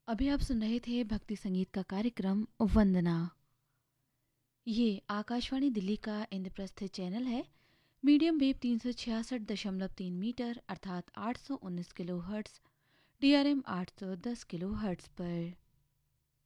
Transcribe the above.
अभी आप सुन रहे थे भक्ति संगीत का कार्यक्रम वंदना। ये आकाशवाणी दिल्ली का इंद्रप्रस्थ चैनल है। मीडियम वेव 366.3 मीटर अर्थात 819 kilo hertz, DRM 810 kilo hertz पर।